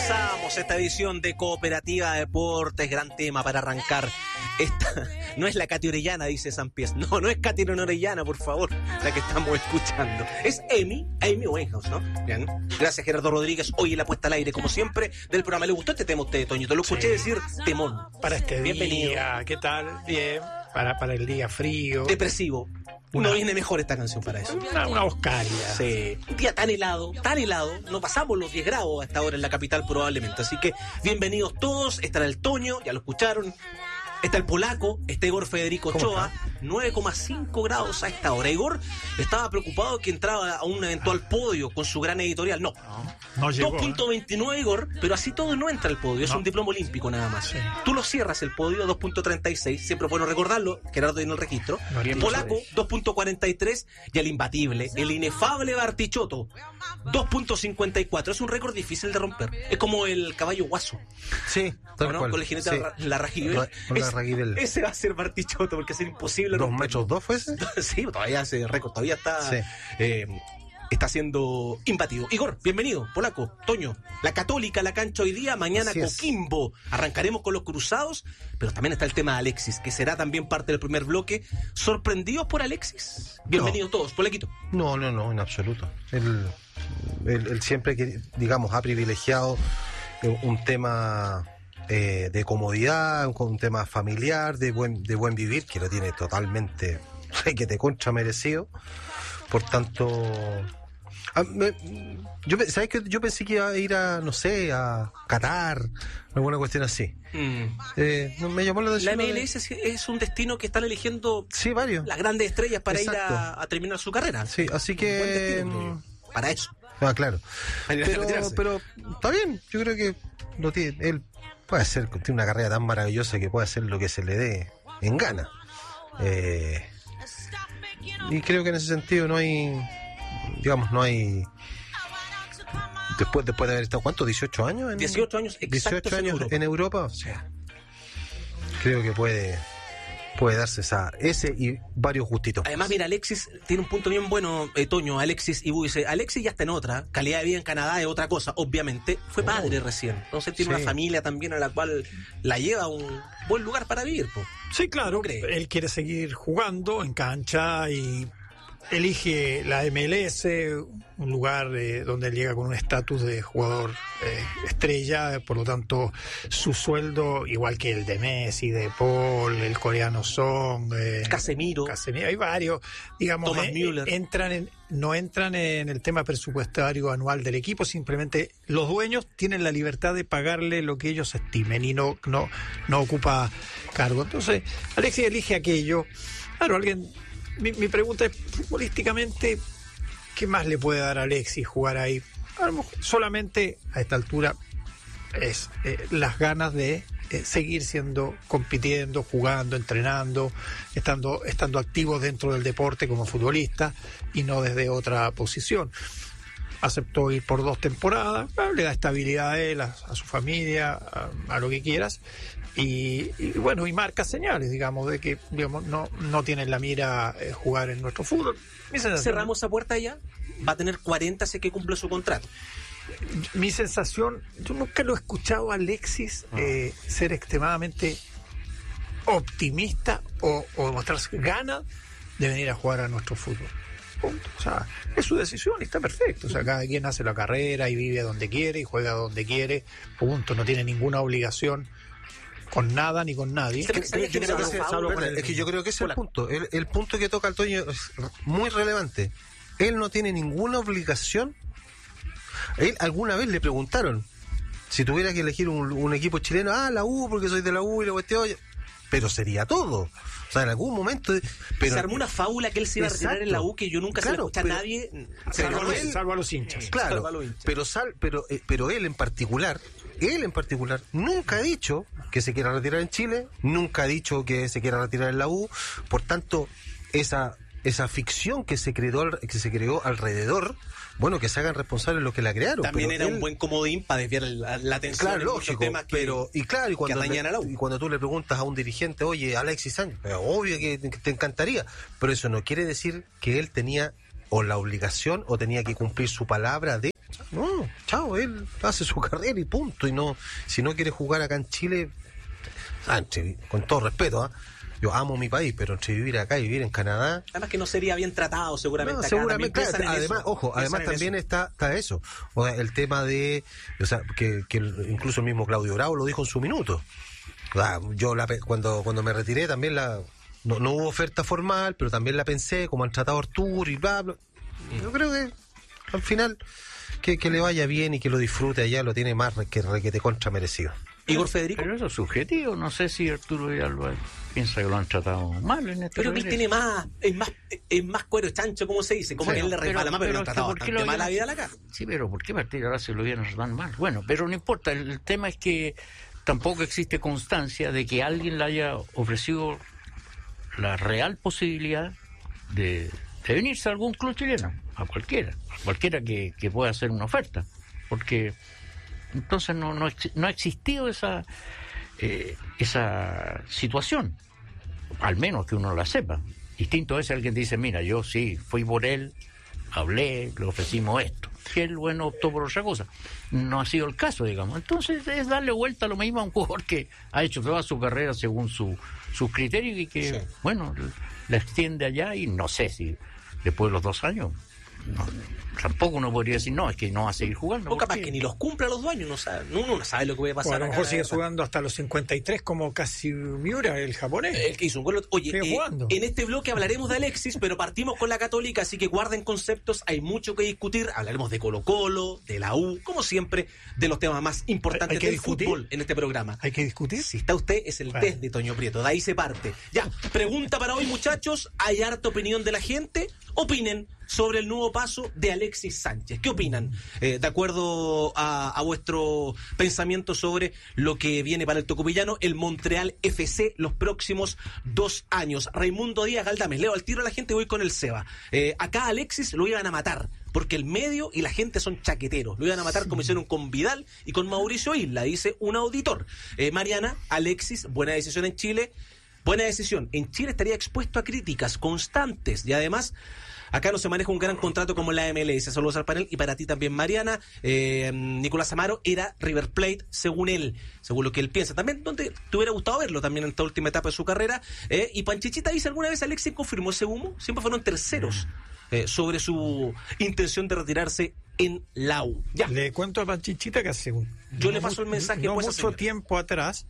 Comenzamos esta edición de Cooperativa Deportes, gran tema para arrancar. Esta no es la Katy Orellana, dice San Pies. No es Katy Orellana, por favor, la que estamos escuchando. Es Amy Winehouse, ¿no? Bien. Gracias, Gerardo Rodríguez. Hoy en la puesta al aire, como siempre, del programa. ¿Le gustó este tema a usted, Toño? Te lo escuché decir temón. Para este Bienvenido. día, ¿qué tal? Bien. Para el día frío. Depresivo. No viene mejor esta canción para eso. Una Oscaria. Sí. Un día tan helado. No pasamos los 10 grados a esta hora en la capital probablemente. Así que bienvenidos todos. Estará el Toño, ya lo escucharon. Está el polaco, está Igor Federico Ochoa, 9,5 grados a esta hora. Igor estaba preocupado que entraba a un eventual podio con su gran editorial. No llegó. 2.29 Igor, pero así todo no entra al podio, es un diploma olímpico nada más. Sí. Tú lo cierras el podio, 2.36, siempre es bueno recordarlo, Gerardo tiene el registro. Polaco, 2.43, y el imbatible, el inefable Bartichotto, 2.54. Es un récord difícil de romper. Es como el caballo guaso. Sí, tal cual. Con el jinete la Rajibel. Ese va a ser Bartichotto, porque es imposible. 2 metros 2 fue ese. Sí, todavía ese récord, todavía está, está siendo imbatido. Igor, bienvenido, polaco, Toño, la Católica, la cancha hoy día, mañana Coquimbo. Arrancaremos con los cruzados, pero también está el tema de Alexis, que será también parte del primer bloque. ¿Sorprendidos por Alexis? Bienvenidos todos, polaquito. No, en absoluto. Él siempre, digamos, ha privilegiado un tema de comodidad, un tema familiar, de buen vivir, que lo tiene totalmente, que te contra merecido. Por tanto, ¿sabes qué? Yo pensé que iba a ir a, no sé, a Qatar, alguna cuestión así. Me llamó la atención. La MLS es un destino que están eligiendo varios. Las grandes estrellas para ir a terminar su carrera. Sí, así que para eso. Claro. Pero está bien, yo creo que lo tiene. Él tiene una carrera tan maravillosa que puede hacer lo que se le dé en gana. Y creo que en ese sentido no hay después de haber estado, ¿cuánto? 18 años 18 años exactos 18 años en Europa. O sea, creo que puede darse ese y varios gustitos. Además, mira, Alexis tiene un punto bien bueno, Toño. Alexis Ibu dice, Alexis ya está en otra, calidad de vida en Canadá es otra cosa, obviamente. Fue padre recién, entonces tiene una familia también a la cual la lleva a un buen lugar para vivir, po. Sí, claro, él quiere seguir jugando en cancha y elige la MLS, un lugar donde él llega con un estatus de jugador estrella, por lo tanto su sueldo, igual que el de Messi, de Paul, el coreano Son, Casemiro, hay varios, digamos, no entran en el tema presupuestario anual del equipo, simplemente los dueños tienen la libertad de pagarle lo que ellos estimen y no ocupa cargo. Entonces, Alexis elige aquello. Claro, mi pregunta es, futbolísticamente, ¿qué más le puede dar a Alexis jugar ahí? A lo mejor solamente a esta altura es las ganas de seguir compitiendo, jugando, entrenando, estando activo dentro del deporte como futbolista y no desde otra posición. Aceptó ir por 2 temporadas, le da estabilidad a él, a su familia, a lo que quieras. Y bueno, y marca señales, digamos, de que no tiene en la mira jugar en nuestro fútbol. Cerramos esa puerta ya. Va a tener 40 si que cumple su contrato. Mi sensación, yo nunca lo he escuchado a Alexis ser extremadamente optimista o mostrar ganas de venir a jugar a nuestro fútbol. Punto. O sea, es su decisión y está perfecto. O sea, cada quien hace la carrera y vive donde quiere y juega donde quiere. Punto. No tiene ninguna obligación con nada ni con nadie. Es que yo creo que ese es el punto. El punto que toca el Toño es muy relevante. Él no tiene ninguna obligación. Él alguna vez le preguntaron si tuviera que elegir un equipo chileno, la U, porque soy de la U y la cuestión, pero sería todo. O sea, en algún momento. Pero se armó una fábula que él se iba a retirar en la U que yo nunca se lo escuché a nadie. Salvo a los hinchas. Claro, pero él en particular nunca ha dicho que se quiera retirar en Chile, nunca ha dicho que se quiera retirar en la U. Por tanto, esa ficción que se creó alrededor, bueno, que se hagan responsables los que la crearon. También era un buen comodín para desviar la atención. Claro, lógico, temas y cuando tú le preguntas a un dirigente, oye, Alexis Sánchez, obvio que te encantaría, pero eso no quiere decir que él tenía o la obligación o tenía que cumplir su palabra de No, chao, él hace su carrera y punto. Y no, si no quiere jugar acá en Chile, con todo respeto, yo amo mi país, pero entre vivir acá y vivir en Canadá... Además que no sería bien tratado seguramente. No, seguramente, además, además también está eso. O sea, el tema de... O sea, que incluso el mismo Claudio Bravo lo dijo en su minuto. O sea, yo cuando me retiré también no hubo oferta formal, pero también la pensé, como han tratado a Arturo y bla, bla. Yo creo que al final que le vaya bien y que lo disfrute allá, lo tiene más que requete contra merecido. Igor Federico. Pero eso es subjetivo, no sé si Arturo Villalba piensa que lo han tratado mal en este Pero él tiene es más cuero chancho, como se dice, como que él le resbala más, pero lo han tratado bastante mal la vida a la cara. Sí, pero ¿por qué partir ahora se lo vieron tan mal? Bueno, pero no importa, el tema es que tampoco existe constancia de que alguien le haya ofrecido la real posibilidad de venirse a algún club chileno, a cualquiera que pueda hacer una oferta, porque entonces no ha existido esa situación, al menos que uno la sepa. Distinto es si alguien dice, mira, yo sí, fui por él, hablé, le ofrecimos esto, que él, bueno, optó por otra cosa. No ha sido el caso, digamos. Entonces es darle vuelta a lo mismo a un jugador que ha hecho toda su carrera según sus criterios y que, sí, bueno, la extiende allá, y no sé si después de los 2 años... No, tampoco uno podría decir, no, es que no va a seguir jugando. O capaz que ni los cumpla los 2 años, uno no sabe lo que puede pasar. O a lo mejor sigue jugando hasta los 53 como Kazimiura, el japonés. El que hizo un gol. Oye, en este bloque hablaremos de Alexis, pero partimos con la Católica, así que guarden conceptos, hay mucho que discutir. Hablaremos de Colo-Colo, de la U, como siempre, de los temas más importantes del fútbol en este programa. ¿Hay que discutir? Si está usted, es el test de Toño Prieto, de ahí se parte. Ya, pregunta para hoy, muchachos, hay harta opinión de la gente. Opinen sobre el nuevo paso de Alexis Sánchez. ¿Qué opinan? De acuerdo a vuestro pensamiento sobre lo que viene para el tocopillano, el Montreal FC, los próximos 2 años. Raimundo Díaz Galdames, leo al tiro a la gente y voy con el Seba. Acá Alexis lo iban a matar, porque el medio y la gente son chaqueteros. Lo iban a matar como hicieron con Vidal y con Mauricio Isla, dice un auditor. Mariana, Alexis, buena decisión en Chile. Buena decisión. En Chile estaría expuesto a críticas constantes y además acá no se maneja un gran contrato como la MLS. Saludos al panel y para ti también, Mariana. Nicolás Amaro era River Plate, según él, según lo que él piensa. También donde te hubiera gustado verlo también en esta última etapa de su carrera. Y Panchichita dice, ¿alguna vez Alexis confirmó ese humo? Siempre fueron terceros sobre su intención de retirarse en la U. Ya. Le cuento a Panchichita que hace yo le paso el mensaje. No mucho tiempo atrás,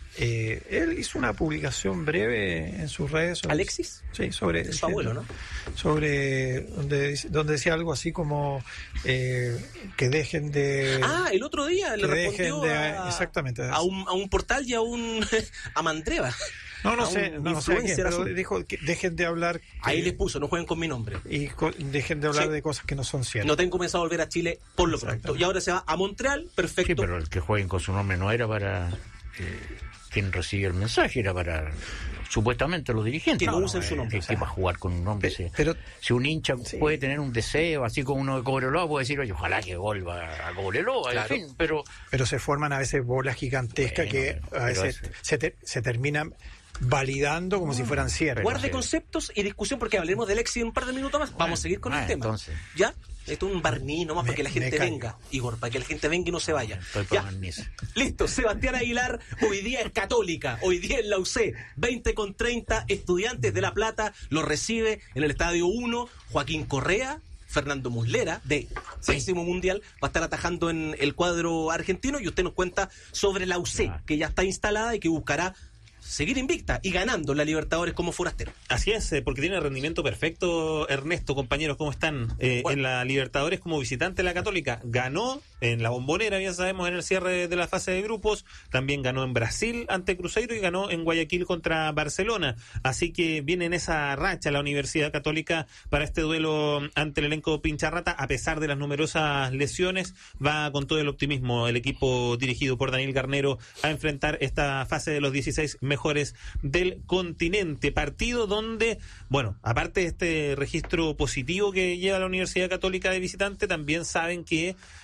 él hizo una publicación breve en sus redes. ¿Alexis? Sí, sobre su abuelo, ¿no? Sobre donde decía algo así como que dejen de... el otro día le respondió exactamente a un portal y a Mandreva. No sé quién, pero dijo que dejen de hablar. Ahí les puso, no jueguen con mi nombre. Y dejen de hablar de cosas que no son ciertas. No tengo pensado volver a Chile por lo pronto. Y ahora se va a Montreal, perfecto. Sí, pero el que jueguen con su nombre no era para quien recibe el mensaje, era para supuestamente los dirigentes. Que no usen su nombre. Que para jugar con un nombre. Pero si un hincha puede tener un deseo, así como uno de Cobreloa puede decir, oye, ojalá que vuelva a Cobreloa, claro. En fin, pero se forman a veces bolas gigantescas que a veces se terminan validando como si fueran ciertas. Guarde conceptos y discusión porque hablaremos de Alexis en un par de minutos más. Vamos a seguir con el tema. Entonces. ¿Ya? Esto es un barniz nomás para que la gente venga, Igor, para que la gente venga y no se vaya. Ya. Listo, Sebastián Aguilar, hoy día es Católica, hoy día es la UC, 20:30, Estudiantes de La Plata, lo recibe en el Estadio 1, Joaquín Correa, Fernando Muslera, de 6º Mundial, va a estar atajando en el cuadro argentino y usted nos cuenta sobre la UC, que ya está instalada y que buscará seguir invicta y ganando la Libertadores como forastero. Así es, porque tiene rendimiento perfecto. Ernesto, compañeros, ¿cómo están? En la Libertadores como visitante de la Católica ganó en la Bombonera, ya sabemos, en el cierre de la fase de grupos, también ganó en Brasil ante Cruzeiro y ganó en Guayaquil contra Barcelona, así que viene en esa racha la Universidad Católica para este duelo ante el elenco Pincharrata. A pesar de las numerosas lesiones, va con todo el optimismo el equipo dirigido por Daniel Garnero a enfrentar esta fase de los 16 mejores del continente. Partido donde, bueno, aparte de este registro positivo que lleva la Universidad Católica de visitante, también saben que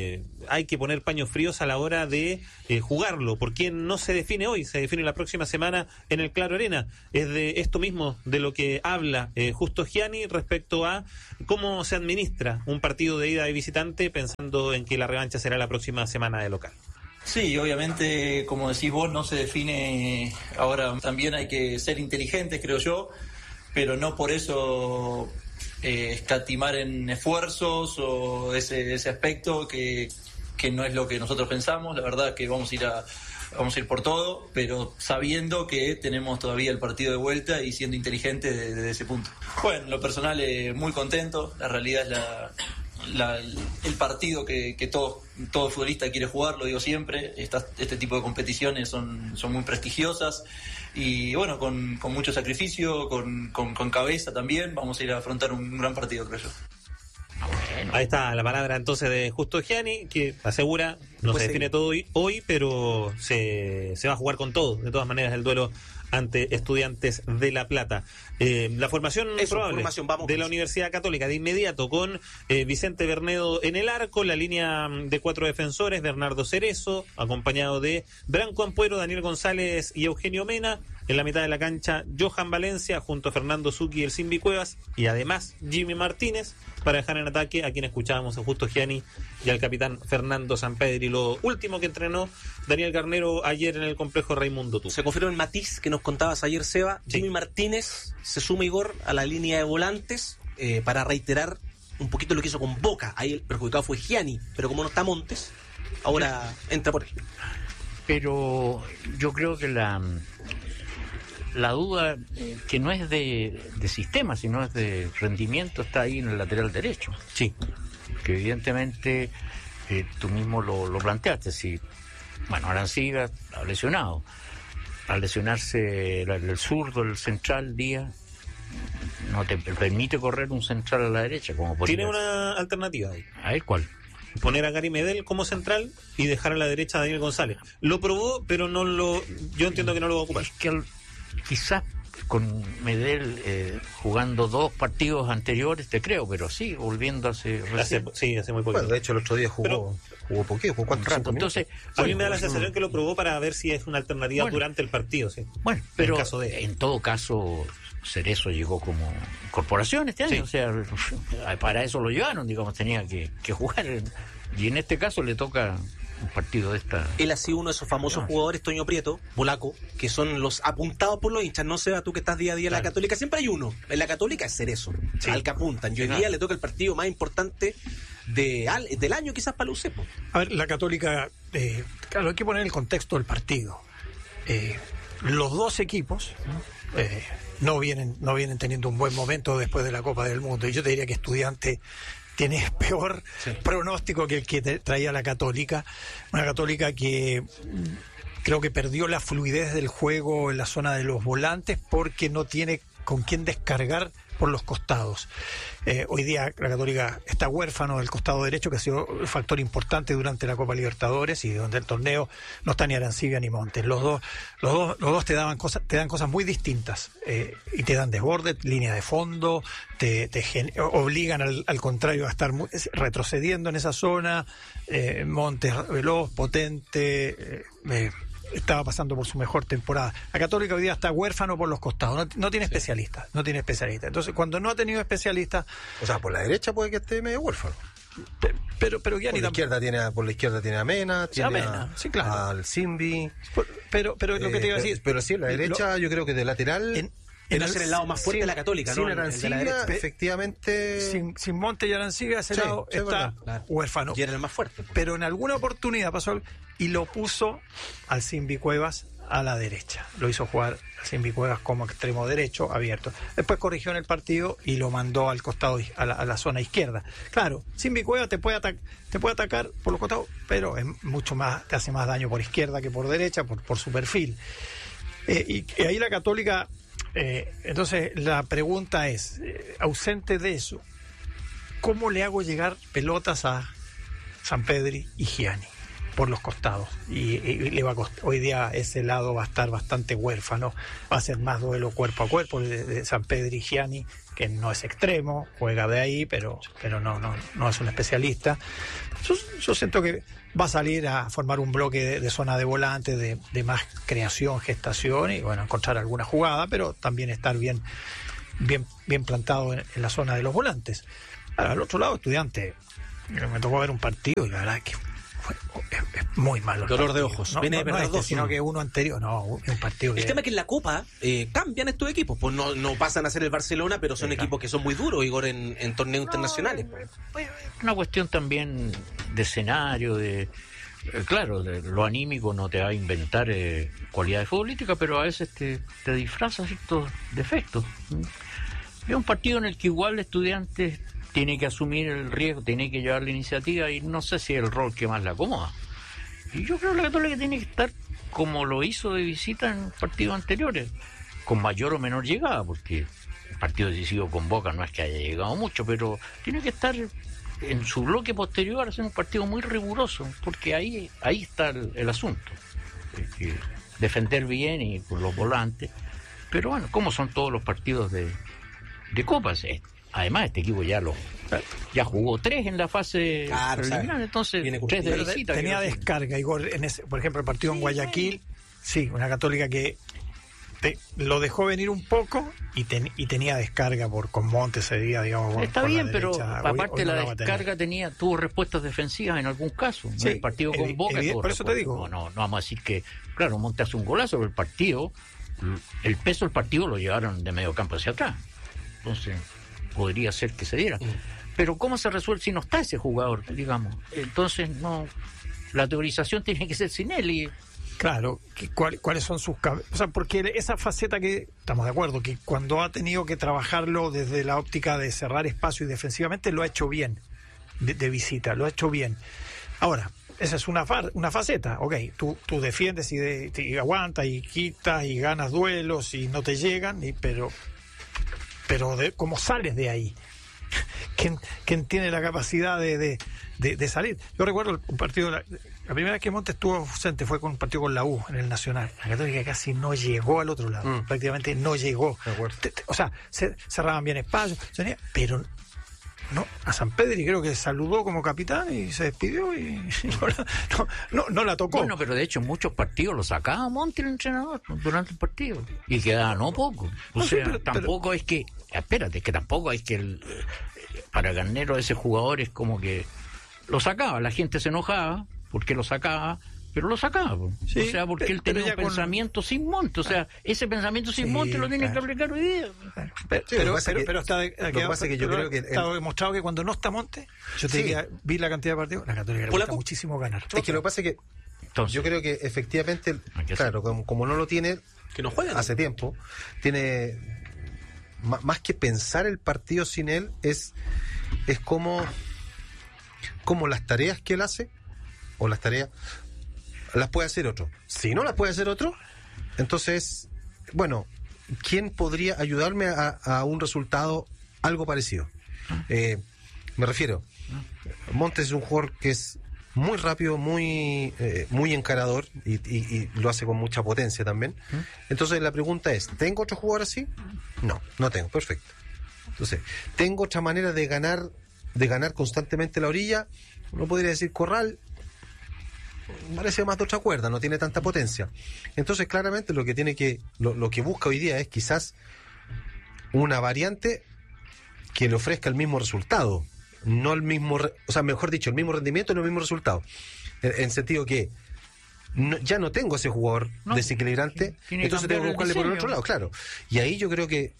hay que poner paños fríos a la hora de jugarlo, porque no se define hoy, se define la próxima semana en el Claro Arena. Es de esto mismo de lo que habla Justo Gianni respecto a cómo se administra un partido de ida de visitante, pensando en que la revancha será la próxima semana de local. Sí, obviamente, como decís vos, no se define. Ahora también hay que ser inteligentes, creo yo, pero no por eso escatimar en esfuerzos o ese aspecto que no es lo que nosotros pensamos. La verdad que vamos a ir por todo, pero sabiendo que tenemos todavía el partido de vuelta y siendo inteligentes desde ese punto. Bueno, en lo personal muy contento. La realidad es el partido que todo futbolista quiere jugar, lo digo siempre. Este tipo de competiciones son muy prestigiosas y bueno, con mucho sacrificio, con cabeza también, vamos a ir a afrontar un gran partido, creo yo. Bueno. Ahí está la palabra entonces de Justo Gianni, que asegura, no se define todo hoy, pero se va a jugar con todo, de todas maneras, el duelo ante Estudiantes de La Plata. La formación probable de la Universidad Católica de inmediato con Vicente Bernedo en el arco, la línea de 4 defensores, Bernardo Cerezo, acompañado de Branco Ampuero, Daniel González y Eugenio Mena. En la mitad de la cancha, Johan Valencia junto a Fernando Zucchi y el Simbi Cuevas, y además Jimmy Martínez, para dejar en ataque a quien escuchábamos, a Justo Gianni y al capitán Fernando Sampedri. Lo último que entrenó Daniel Garnero ayer en el complejo Raimundo Tú. Se confirmó el matiz que nos contabas ayer, Seba. Sí. Jimmy Martínez se suma, Igor, a la línea de volantes para reiterar un poquito lo que hizo con Boca. Ahí el perjudicado fue Gianni, pero como no está Montes, ahora entra por él. Pero yo creo que la duda, que no es de sistema, sino es de rendimiento, está ahí en el lateral derecho. Sí. Que evidentemente tú mismo lo planteaste. Si, bueno, Arancibia ha lesionado. Al lesionarse el zurdo, el central, Díaz, no te permite correr un central a la derecha. Tiene una alternativa ahí. ¿A ver cuál? Poner a Gary Medel como central y dejar a la derecha a Daniel González. Lo probó, pero yo entiendo que no lo va a ocupar. Es que quizás con Medel jugando 2 partidos anteriores, te creo, pero sí, volviendo hace muy poco. Bueno, de hecho el otro día jugó poquito, jugó 4 rato. Entonces, a mí me da la sensación que lo probó para ver si es una alternativa durante el partido, sí. Bueno, pero en todo caso Cerezo llegó como incorporación este año, o sea, para eso lo llevaron, digamos, tenía que jugar, y en este caso le toca un partido de esta. Él ha sido uno de esos famosos jugadores, Toño Prieto, polaco, que son los apuntados por los hinchas. No sé, tú que estás día a día en la Católica, siempre hay uno. En la Católica es Cerezo, al que apuntan. Y hoy día le toca el partido más importante del año, quizás para Lucepo. A ver, la Católica, claro, hay que poner el contexto del partido. Los dos equipos no vienen teniendo un buen momento después de la Copa del Mundo. Y yo te diría que Estudiantes tiene peor pronóstico que el que traía la Católica. Una Católica que creo que perdió la fluidez del juego en la zona de los volantes porque no tiene con quién descargar por los costados. Hoy día la Católica está huérfano del costado derecho, que ha sido un factor importante durante la Copa Libertadores, y donde el torneo no está ni Arancibia ni Montes. Los dos te dan cosas muy distintas, y te dan desborde, línea de fondo, te obligan al contrario a estar retrocediendo en esa zona. Montes veloz, potente, estaba pasando por su mejor temporada. La Católica hoy día está huérfano por los costados, no tiene especialistas, Entonces, cuando no ha tenido especialistas, o sea, por la derecha puede que esté medio huérfano. Pero por la izquierda tiene a Mena, sí, claro, al Simbi. Pero lo que te iba a decir, pero sí, en la derecha yo creo que de lateral en el lado más fuerte de la Católica, sin Arancibia, efectivamente. Sin Monte y Arancibia, ese lado está huérfano. Y era el más fuerte. Pero en alguna oportunidad pasó y lo puso al Simbi Cuevas a la derecha. Lo hizo jugar al Simbi Cuevas como extremo derecho, abierto. Después corrigió en el partido y lo mandó al costado, a la zona izquierda. Claro, Simbi Cuevas te puede atacar por los costados, pero es mucho más, te hace más daño por izquierda que por derecha, por su perfil. Y ahí la Católica. Entonces la pregunta es, ausente de eso, ¿cómo le hago llegar pelotas a Sampedri y Gianni? por los costados y le va a costar. Hoy día ese lado va a estar bastante huérfano, va a ser más duelo cuerpo a cuerpo de Sampedri y Gianni, que no es extremo, juega de ahí, pero no es un especialista. Yo siento que va a salir a formar un bloque de zona de volante, de más creación, gestación y bueno, encontrar alguna jugada, pero también estar bien plantado en la zona de los volantes. Ahora, al otro lado, Estudiante, me tocó ver un partido y la verdad que es muy malo. Dolor de ojos. Viene de perder dos, sino que uno anterior. No, es un partido. El tema es que en la Copa cambian estos equipos. Pues no pasan a ser el Barcelona, pero son equipos que son muy duros, Igor, en torneos internacionales. Pues, una cuestión también de escenario, claro, lo anímico no te va a inventar cualidades futbolísticas, pero a veces te disfraza ciertos defectos. Es un partido en el que igual Estudiantes tiene que asumir el riesgo, tiene que llevar la iniciativa y no sé si es el rol que más le acomoda. Y yo creo que la Católica tiene que estar como lo hizo de visita en partidos anteriores, con mayor o menor llegada, porque el partido decisivo con Boca no es que haya llegado mucho, pero tiene que estar en su bloque posterior, hacer un partido muy riguroso, porque ahí está el asunto. Defender bien y con los volantes. Pero bueno, como son todos los partidos de Copas, además este equipo ya jugó 3 en la fase preliminar, entonces 3 de visita. Tenía descarga, Igor, por ejemplo, el partido en Guayaquil, sí, una Católica que lo dejó venir un poco y tenía descarga con Montes ese día, digamos. Está por bien, la pero derecha. aparte hoy la descarga tuvo respuestas defensivas en algún caso. Sí, el partido con Boca tuvo por eso te digo. No vamos a decir que, claro, Montes hace un golazo, pero el partido, el peso del partido lo llevaron de medio campo hacia atrás. Entonces podría ser que se diera. Pero ¿cómo se resuelve si no está ese jugador, digamos? Entonces la teorización tiene que ser sin él. Y claro, ¿cuáles son sus o sea, porque esa faceta que estamos de acuerdo que cuando ha tenido que trabajarlo desde la óptica de cerrar espacio y defensivamente lo ha hecho bien de visita, lo ha hecho bien. Ahora, esa es una faceta, ok, tú defiendes y aguantas y quitas y ganas duelos y no te llegan, pero ¿cómo sales de ahí? ¿Quién tiene la capacidad de salir? Yo recuerdo un partido, la primera vez que Montes estuvo ausente fue con un partido con la U en el Nacional. La Católica casi no llegó al otro lado, prácticamente no llegó. O sea, cerraban bien espacios, pero no, a Sampedri creo que saludó como capitán y se despidió y no la tocó. Bueno, pero de hecho en muchos partidos lo sacaba Montes el entrenador durante el partido y quedaba poco. Tampoco es que, espérate, que tampoco es que para Garnero ese jugador es como que lo sacaba, la gente se enojaba porque lo sacaba, pero lo sacaba. Sí, o sea, porque él tenía un pensamiento sin Montes. O sea, ese pensamiento sin Montes lo tiene que aplicar hoy día. Pero está demostrado que cuando no está Montes, yo te diría, vi la cantidad de partidos, la Católica le cuesta muchísimo ganar. Es que lo que pasa es que yo creo que efectivamente, claro, como no lo tiene, que no juega hace tiempo, tiene más que pensar el partido sin él, es como las tareas que él hace, o las tareas las puede hacer otro. Si no las puede hacer otro, entonces, bueno, ¿quién podría ayudarme a un resultado algo parecido? Me refiero, Montes es un jugador que es muy rápido, muy encarador y lo hace con mucha potencia también. Entonces la pregunta es, ¿tengo otro jugador así? No tengo, perfecto. Entonces, ¿tengo otra manera de ganar constantemente la orilla? Uno podría decir Corral, parece más de otra cuerda, no tiene tanta potencia. Entonces claramente lo que busca hoy día es quizás una variante que le ofrezca el mismo resultado, no el mismo, o sea, mejor dicho, el mismo rendimiento, no el mismo resultado, en sentido que ya no tengo ese jugador desequilibrante, entonces tengo que buscarle por el otro lado, claro. Y ahí yo creo que,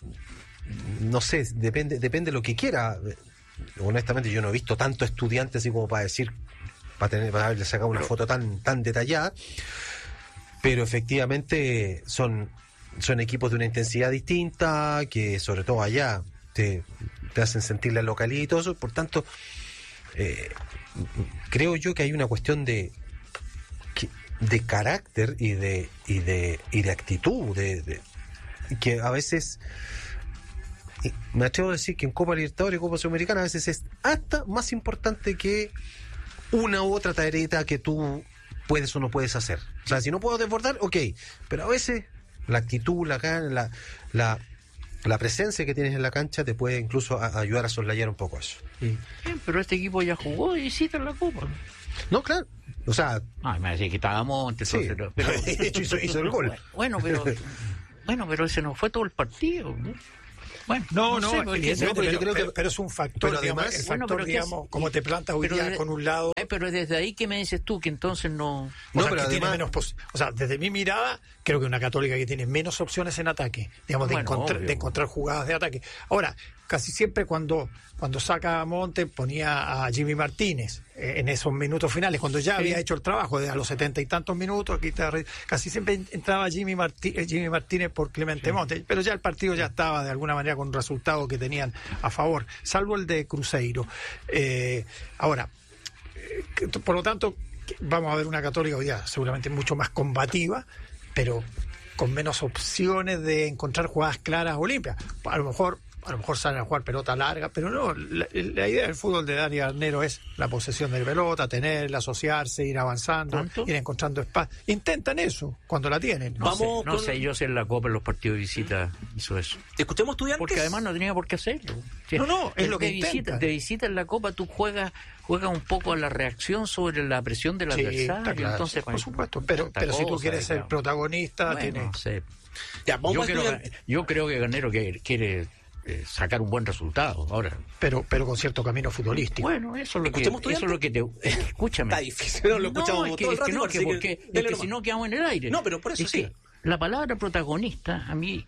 no sé, depende de lo que quiera. Honestamente yo no he visto tanto Estudiantes así como para decir, para haberle sacado una foto tan detallada, pero efectivamente son equipos de una intensidad distinta, que sobre todo allá te hacen sentir la localidad y todo eso. Por tanto, creo yo que hay una cuestión de carácter y de actitud, que a veces, me atrevo a decir que en Copa Libertadores y Copa Sudamericana a veces es hasta más importante que una u otra tareita que tú puedes o no puedes hacer. O sea, si no puedo desbordar, ok, pero a veces la actitud, la presencia que tienes en la cancha te puede incluso ayudar a soslayar un poco eso. Bien, pero este equipo ya jugó y sí en la Copa. No, claro. O sea... me decía que estaba Montes. Sí, pero hizo el gol. Bueno, pero ese no fue todo el partido, ¿no? Bueno, pero es un factor, pero además, digamos, el factor, digamos, como te plantas hoy día con un lado. Pero desde ahí, ¿qué me dices tú? Que entonces no... pero que además, tiene menos o sea, desde mi mirada, creo que una Católica que tiene menos opciones en ataque, digamos, de encontrar jugadas de ataque. Ahora, casi siempre cuando saca a Monte ponía a Jimmy Martínez en esos minutos finales, cuando ya había hecho el trabajo a los 70 y tantos minutos, casi siempre entraba Jimmy Martínez por Clemente Monte, pero ya el partido ya estaba de alguna manera con resultados que tenían a favor, salvo el de Cruzeiro. Ahora, por lo tanto, vamos a ver una Católica hoy día seguramente mucho más combativa, pero con menos opciones de encontrar jugadas claras o limpias. A lo mejor salen a jugar pelota larga, pero no, la idea del fútbol de Dani Garnero es la posesión de pelota, tenerla, asociarse, ir avanzando, ir encontrando espacio. Intentan eso cuando la tienen. No sé, yo sé en la Copa, en los partidos de visita hizo eso. ¿Escuchemos Estudiantes? Porque además no tenía por qué hacerlo. Es lo que intenta. De visita en la Copa tú juegas un poco a la reacción sobre la presión del adversario. Claro, entonces, por supuesto, pero si tú quieres ser protagonista, tienes... Ya, yo creo que Garnero quiere sacar un buen resultado ahora, pero con cierto camino futbolístico. Bueno, eso es lo que te escúchame. Está difícil, lo escuchamos todo el rato, porque si no quedamos en el aire. No, pero por eso sí. La palabra protagonista a mí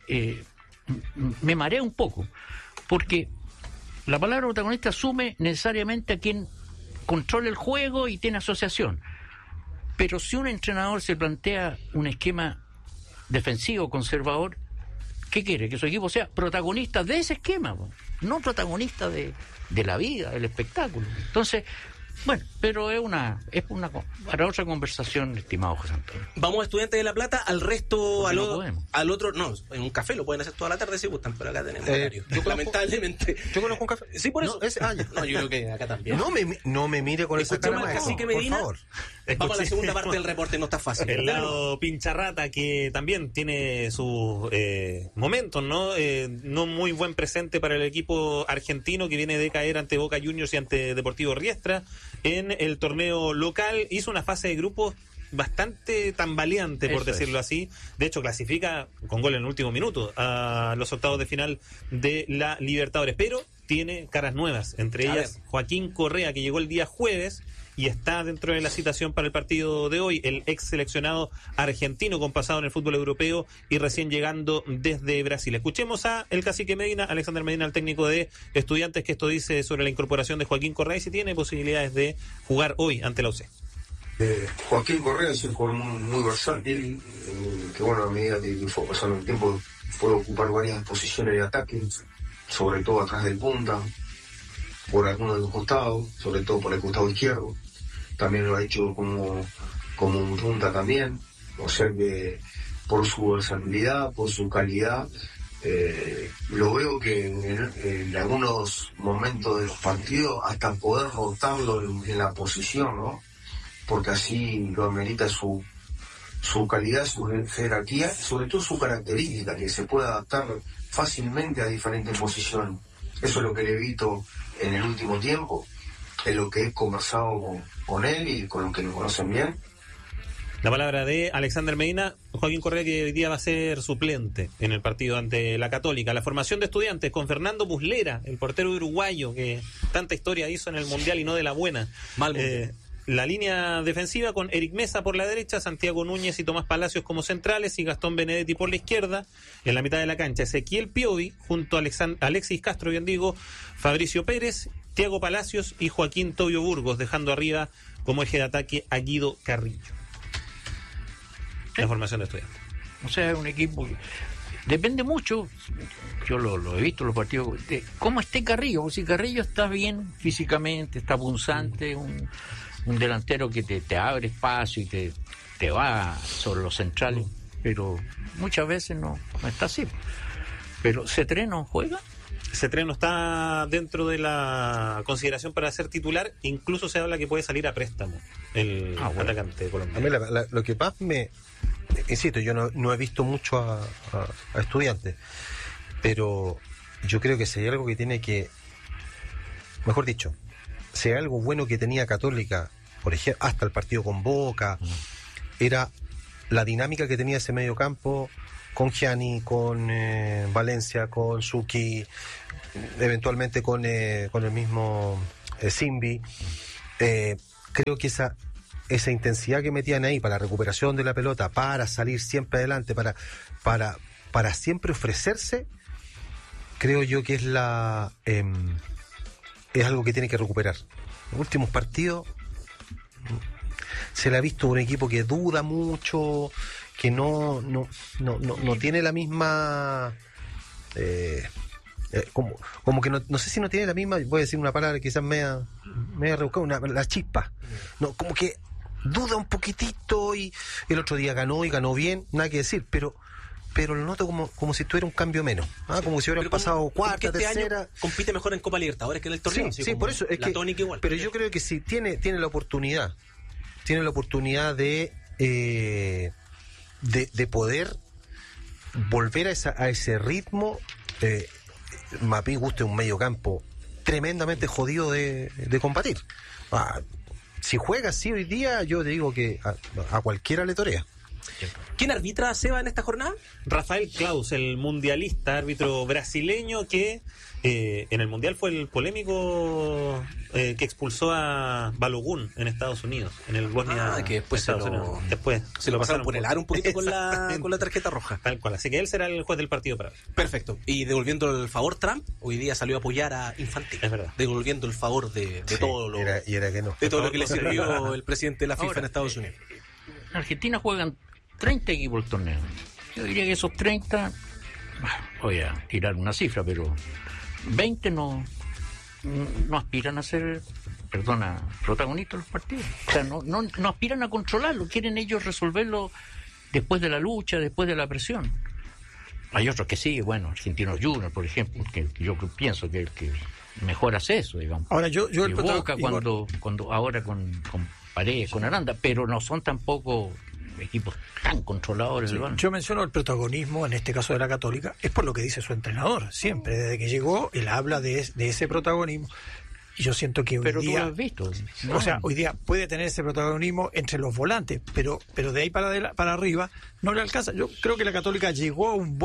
me marea un poco, porque la palabra protagonista asume necesariamente a quien controla el juego y tiene asociación. Pero si un entrenador se plantea un esquema defensivo conservador, ¿qué quiere? Que su equipo sea protagonista de ese esquema, no protagonista de la vida, del espectáculo. Entonces, bueno, pero es una para otra conversación, estimado José Antonio. Vamos a Estudiantes de La Plata, al resto, al otro, no, en un café lo pueden hacer toda la tarde si gustan, pero acá tenemos horario. Lamentablemente. ¿Yo conozco un café? Sí, por eso. No, yo creo que acá también. No me mire con esa cara, Cacique Medina, por favor. Vamos a la segunda parte del reporte, no está fácil. El lado pincharrata, que también tiene sus momentos, ¿no? No muy buen presente para el equipo argentino, que viene de caer ante Boca Juniors y ante Deportivo Riestra en el torneo local. Hizo una fase de grupos bastante tambaleante, por decirlo así. De hecho, clasifica con gol en el último minuto a los octavos de final de la Libertadores, pero tiene caras nuevas, entre ellas Joaquín Correa, que llegó el día jueves y está dentro de la citación para el partido de hoy, el ex seleccionado argentino con pasado en el fútbol europeo y recién llegando desde Brasil. Escuchemos a el Cacique Medina, Alexander Medina, el técnico de Estudiantes, que esto dice sobre la incorporación de Joaquín Correa y si tiene posibilidades de jugar hoy ante la UC. Joaquín Correa es un jugador muy versátil, que bueno, a medida que fue pasando el tiempo puede ocupar varias posiciones de ataque, sobre todo atrás del punta, por alguno de los costados, sobre todo por el costado izquierdo. También lo ha hecho como un punta también, o sea que por su versatilidad, por su calidad, lo veo que en algunos momentos de los partidos hasta poder rotarlo en la posición, ¿no? Porque así lo amerita su calidad, su jerarquía, sobre todo su característica, que se puede adaptar fácilmente a diferentes posiciones. Eso es lo que le he visto en el último tiempo, es lo que he conversado con él y con los que lo conocen bien. La palabra de Alexander Medina. Joaquín Correa, que hoy día va a ser suplente en el partido ante la Católica. La formación de Estudiantes con Fernando Muslera, el portero uruguayo que tanta historia hizo en el Mundial y no de la buena. La línea defensiva con Eric Mesa por la derecha, Santiago Núñez y Tomás Palacios como centrales y Gastón Benedetti por la izquierda. En la mitad de la cancha, Ezequiel Piovi junto a Alexis Castro, bien digo, Fabricio Pérez, Thiago Palacios y Joaquín Tobio Burgos, dejando arriba como eje de ataque a Guido Carrillo. La formación de Estudiantes. O sea, es un equipo que depende mucho, yo lo he visto en los partidos, de cómo esté Carrillo. Porque si Carrillo está bien físicamente, está punzante, un delantero que te abre espacio y te va sobre los centrales, pero muchas veces no está así. Pero Cetré no juega. Cetré no está dentro de la consideración para ser titular, incluso se habla que puede salir a préstamo el atacante colombiano. A mí lo que más insisto, yo no he visto mucho a Estudiantes, pero yo creo que si hay algo que tiene que, mejor dicho, si hay algo bueno que tenía Católica, por ejemplo, hasta el partido con Boca, era la dinámica que tenía ese medio campo, con Gianni, con Valencia, con Suki, eventualmente con el mismo Simbi. Creo que esa intensidad que metían ahí para la recuperación de la pelota, para salir siempre adelante, para siempre ofrecerse, creo yo que es algo que tiene que recuperar. Los últimos partidos se le ha visto un equipo que duda mucho, que no tiene la misma como que no sé si no tiene la misma, voy a decir una palabra quizás media rebuscada, la chispa, no, como que duda un poquitito, y el otro día ganó bien, nada que decir, pero lo noto como si tuviera un cambio menos, como si hubieran pasado cuarta, tercera. Año compite mejor en Copa Libertadores que en el torneo. Sí, por eso es la tónica igual. Pero yo creo que sí tiene la oportunidad de poder volver a ese ritmo. Mapí gusta un medio campo tremendamente jodido de combatir. Si juega así hoy día, yo te digo que a cualquiera le torea. ¿Quién arbitra, Seba, en esta jornada? Rafael Claus, el mundialista, árbitro brasileño que en el mundial fue el polémico que expulsó a Balogun en Estados Unidos, en el Bosnia. Que después se lo pasaron por el aro un poquito con la tarjeta roja. Tal cual, así que él será el juez del partido para ver. Perfecto. Y devolviendo el favor, Trump hoy día salió a apoyar a Infantino. Es verdad. Devolviendo el favor de todo lo de todo lo que le sirvió el presidente de la FIFA en Estados Unidos. En Argentina juegan 30 equipos el torneo. Yo diría que esos 30, voy a tirar una cifra, pero 20 no aspiran a ser, protagonistas de los partidos. O sea, no aspiran a controlarlo, quieren ellos resolverlo después de la lucha, después de la presión. Hay otros que sí, Argentinos Juniors, por ejemplo, que yo pienso que el que mejor hace eso, digamos. Ahora yo el Boca cuando ahora con Paredes, con Aranda, pero no son tampoco equipos tan controladores. Sí, yo menciono el protagonismo, en este caso de la Católica, es por lo que dice su entrenador. Siempre, desde que llegó, él habla de ese protagonismo. Y yo siento que hoy día... Pero tú lo has visto. No. O sea, hoy día puede tener ese protagonismo entre los volantes, pero de ahí para arriba no le alcanza. Yo creo que la Católica llegó a un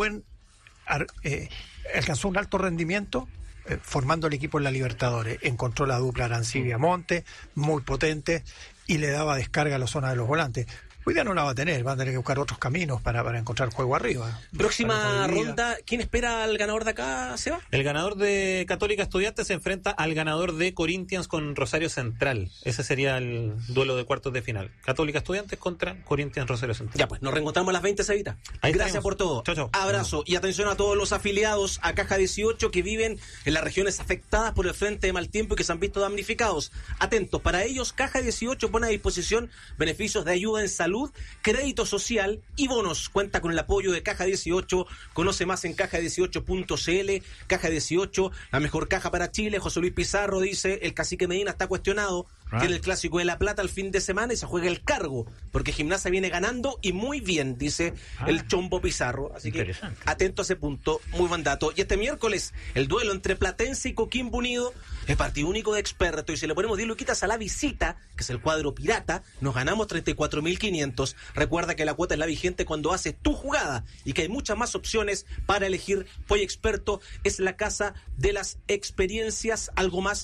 alcanzó un alto rendimiento formando el equipo en la Libertadores. Encontró la dupla Arancibia-Monte, muy potente, y le daba descarga a la zona de los volantes. Hoy día no la va a tener, van a tener que buscar otros caminos para encontrar juego arriba. Próxima ronda, ¿quién espera al ganador de acá, Seba? El ganador de Católica Estudiantes se enfrenta al ganador de Corinthians con Rosario Central. Ese sería el duelo de cuartos de final. Católica Estudiantes contra Corinthians Rosario Central. Ya pues, nos reencontramos a las 20, Sebita. Gracias por todo. Chau. Abrazo y atención a todos los afiliados a Caja 18 que viven en las regiones afectadas por el frente de mal tiempo y que se han visto damnificados. Atentos, para ellos Caja 18 pone a disposición beneficios de ayuda en salud, crédito social y bonos. Cuenta con el apoyo de Caja 18. Conoce más en caja18.cl. Caja 18, la mejor caja para Chile. José Luis Pizarro dice: el Cacique Medina está cuestionado. Tiene el Clásico de La Plata el fin de semana y se juega el cargo, porque Gimnasia viene ganando y muy bien, dice el Chombo Pizarro. Así que atento a ese punto, muy buen dato. Y este miércoles, el duelo entre Platense y Coquimbo Unido, el partido único de expertos. Y si le ponemos 10 luquitas a la visita, que es el cuadro pirata, nos ganamos 34.500. Recuerda que la cuota es la vigente cuando haces tu jugada y que hay muchas más opciones para elegir. Poy Experto es la casa de las experiencias. Algo más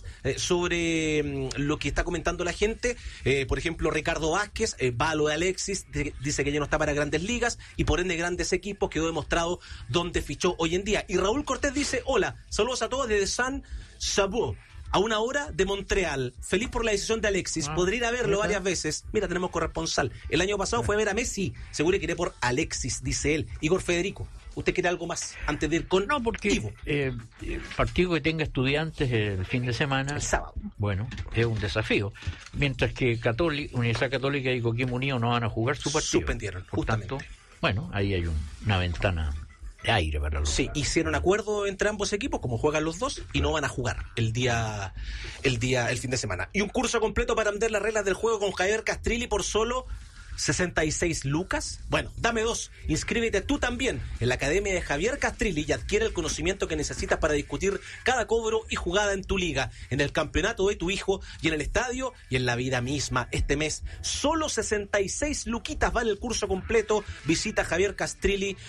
sobre lo que está comentando la gente. Por ejemplo, Ricardo Vázquez va a lo de Alexis, dice que ya no está para grandes ligas y por ende grandes equipos. Quedó demostrado dónde fichó hoy en día. Y Raúl Cortés dice: hola, saludos a todos desde San Sabó, a una hora de Montreal. Feliz por la decisión de Alexis. Podría ir a verlo varias veces. Mira, tenemos corresponsal. El año pasado fue a ver a Messi. Seguro que iré por Alexis, dice él. Igor Federico, ¿usted quiere algo más antes de ir con No, porque Ivo? El partido que tenga Estudiantes el fin de semana, el sábado, bueno, es un desafío. Mientras que Universidad Católica y Coquimbo Unido no van a jugar su partido. Suspendieron, por tanto, bueno, ahí hay una ventana de aire para los Sí, hicieron acuerdo entre ambos equipos, como juegan los dos, y no van a jugar el fin de semana. Y un curso completo para aprender las reglas del juego con Javier Castrilli por solo 66 lucas. Bueno, dame 2. Inscríbete tú también en la Academia de Javier Castrilli y adquiere el conocimiento que necesitas para discutir cada cobro y jugada en tu liga, en el campeonato de tu hijo y en el estadio y en la vida misma. Este mes, solo 66 luquitas vale el curso completo. Visita javiercastrilli.cl.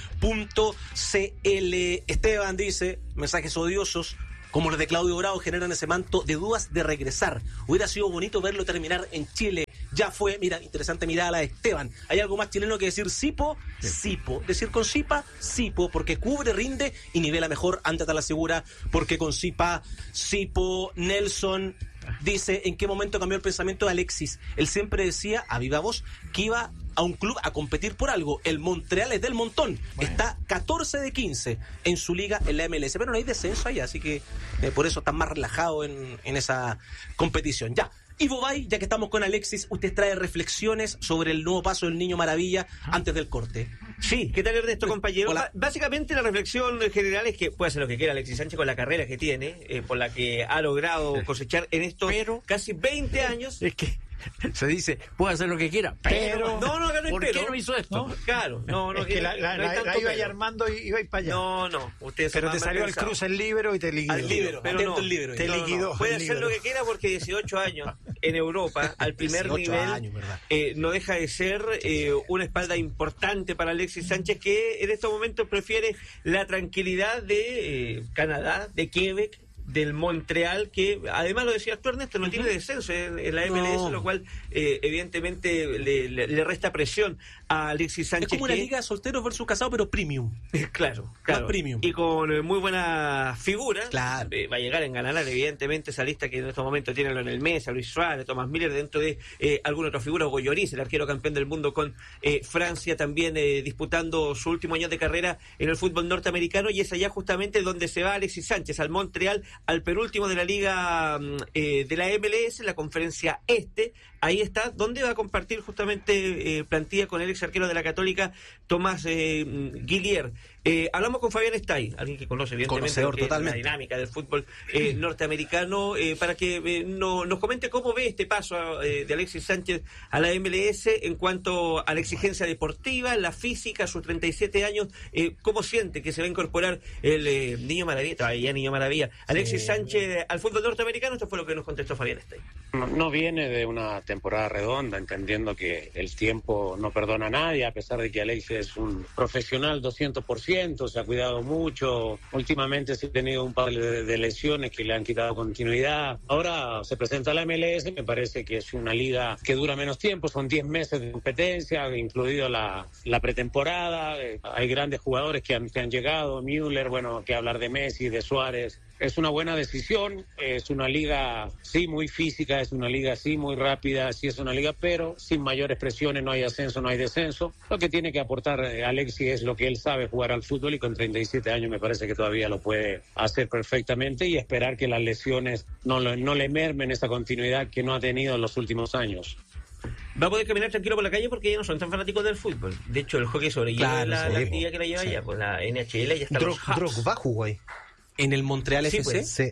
Esteban dice, mensajes odiosos como los de Claudio Bravo generan ese manto de dudas de regresar. Hubiera sido bonito verlo terminar en Chile. Ya fue, mira, interesante mirada la de Esteban. ¿Hay algo más chileno que decir Sipo? Sipo. Decir con Sipa, Sipo, porque cubre, rinde y nivela mejor. Ándate a la segura, porque con Sipa, Sipo. Nelson dice, ¿en qué momento cambió el pensamiento de Alexis? Él siempre decía, a viva voz, que iba a un club a competir por algo. El Montreal es del montón. Bueno. Está 14 de 15 en su liga en la MLS, pero no hay descenso allá, así que por eso está más relajado en esa competición. Ya. Ivo Bay, ya que estamos con Alexis, usted trae reflexiones sobre el nuevo paso del Niño Maravilla antes del corte. Sí, ¿qué tal, Ernesto, compañero? Hola. Básicamente la reflexión general es que puede hacer lo que quiera Alexis Sánchez con la carrera que tiene, por la que ha logrado cosechar en estos casi 20 años. Es que se dice, puede hacer lo que quiera, pero... No, ¿por qué no hizo esto? ¿No? Claro, no. Es que la iba ahí armando y iba a ir para allá. No. Pero te salió al cruce el líbero y te liquidó. Al líbero, pero no. El líbero. Te liquidó. Puede hacer lo que quiera porque 18 años en Europa, al primer nivel, no deja de ser una espalda importante para Alexis Sánchez, que en estos momentos prefiere la tranquilidad de Canadá, de Quebec, del Montreal, que además lo decía tú, Ernesto, no tiene descenso en la MLS, lo cual evidentemente le resta presión a Alexis Sánchez. Es como una liga de solteros versus casados, pero premium. Claro. Más premium. Y con muy buena figura. Claro. Va a llegar a enganar evidentemente esa lista que en estos momentos tiene Lionel Messi, Luis Suárez, Thomas Müller, dentro de alguna otra figura, Hugo Lloris, el arquero campeón del mundo con Francia, también disputando su último año de carrera en el fútbol norteamericano, y es allá justamente donde se va Alexis Sánchez, al Montreal, al penúltimo de la liga de la MLS, la conferencia este. Ahí está, donde va a compartir justamente plantilla con el ex arquero de la Católica, Tomás Guillier. Hablamos con Fabián Stay, alguien que conoce evidentemente la dinámica del fútbol norteamericano, para que nos comente cómo ve este paso de Alexis Sánchez a la MLS en cuanto a la exigencia deportiva, la física, sus 37 años, cómo siente que se va a incorporar el Niño Maravilla, todavía Niño Maravilla, Alexis Sánchez al fútbol norteamericano. Esto fue lo que nos contestó Fabián Stay. No viene de una temporada redonda, entendiendo que el tiempo no perdona a nadie, a pesar de que Alexis es un profesional 200%, se ha cuidado mucho, últimamente se ha tenido un par de lesiones que le han quitado continuidad. Ahora se presenta la MLS, me parece que es una liga que dura menos tiempo, son 10 meses de competencia, incluido la pretemporada, hay grandes jugadores que han llegado, Müller, bueno, que hablar de Messi, de Suárez. Es una buena decisión, es una liga sí muy física, es una liga sí muy rápida, sí es una liga, pero sin mayores presiones, no hay ascenso, no hay descenso. Lo que tiene que aportar Alexis es lo que él sabe, jugar al fútbol, y con 37 años me parece que todavía lo puede hacer perfectamente, y esperar que las lesiones no le mermen esa continuidad que no ha tenido en los últimos años. Va a poder caminar tranquilo por la calle porque ya no son tan fanáticos del fútbol. De hecho, el hockey sobre hielo, la actividad que la lleva ya, pues la NHL ya está. Drogba jugó ahí. ¿En el Montreal FC? Pues. Sí.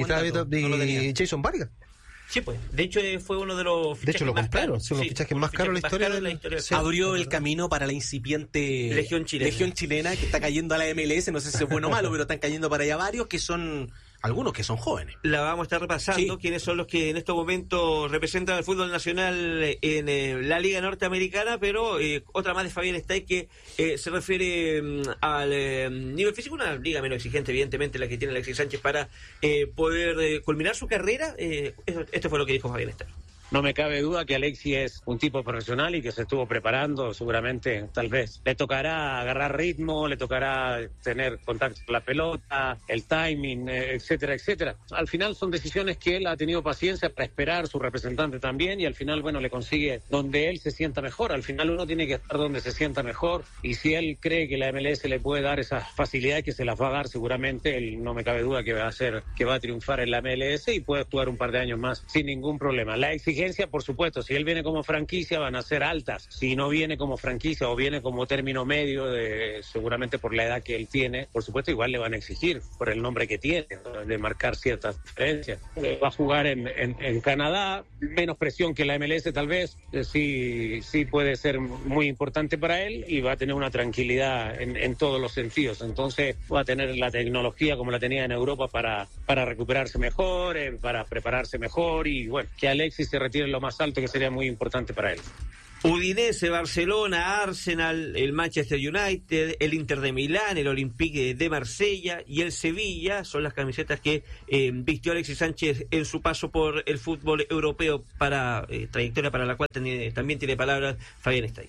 Y Jason Vargas. Sí, pues. De hecho, fue uno de los fichajes. De hecho, lo compraron. Son los fichajes más caros en la historia. Abrió el camino para la incipiente Legión Chilena que está cayendo a la MLS. No sé si es bueno o malo, pero están cayendo para allá varios que son... Algunos que son jóvenes. La vamos a estar repasando, quiénes son los que en estos momentos representan al fútbol nacional en la Liga Norteamericana, pero otra más de Fabián Stay que se refiere al nivel físico, una liga menos exigente, evidentemente, la que tiene Alexis Sánchez para poder culminar su carrera. Esto fue lo que dijo Fabián Stay. No me cabe duda que Alexis es un tipo profesional y que se estuvo preparando, seguramente, tal vez. Le tocará agarrar ritmo, le tocará tener contacto con la pelota, el timing, etcétera, etcétera. Al final son decisiones que él ha tenido paciencia para esperar, su representante también, y al final, bueno, le consigue donde él se sienta mejor. Al final uno tiene que estar donde se sienta mejor, y si él cree que la MLS le puede dar esas facilidades, que se las va a dar seguramente, él no me cabe duda que va a triunfar en la MLS y puede jugar un par de años más sin ningún problema. La exigencia exigencias, por supuesto, si él viene como franquicia van a ser altas. Si no viene como franquicia o viene como término medio, seguramente por la edad que él tiene, por supuesto igual le van a exigir por el nombre que tiene, ¿no? De marcar ciertas diferencias. Va a jugar en Canadá, menos presión que la MLS tal vez, sí puede ser muy importante para él y va a tener una tranquilidad en todos los sentidos. Entonces va a tener la tecnología como la tenía en Europa para recuperarse mejor, para prepararse mejor y bueno, que Alexis se retire lo más alto, que sería muy importante para él. Udinese, Barcelona, Arsenal, el Manchester United, el Inter de Milán, el Olympique de Marsella y el Sevilla son las camisetas que vistió Alexis Sánchez en su paso por el fútbol europeo, para trayectoria para la cual también tiene palabras Fabián Estay.